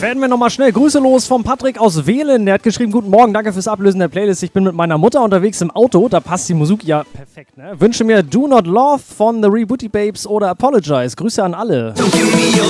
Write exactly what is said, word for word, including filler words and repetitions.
Werden wir nochmal schnell Grüße los vom Patrick aus Wehlen. Der hat geschrieben, guten Morgen, danke fürs Ablösen der Playlist. Ich bin mit meiner Mutter unterwegs im Auto, da passt die Musik ja perfekt, ne? Wünsche mir Do Not Love von The Rebooty Babes oder Apologize. Grüße an alle. Don't give me your